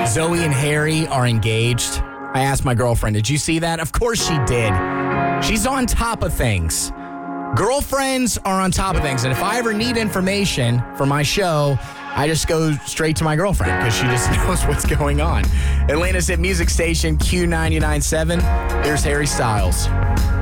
Zoe and Harry are engaged. I asked my girlfriend, did you see that? Of course she did. She's on top of things. Girlfriends are on top of things. And if I ever need information for my show, I just go straight to my girlfriend because she just knows what's going on. Atlanta's hit music station Q99.7. Here's Harry Styles.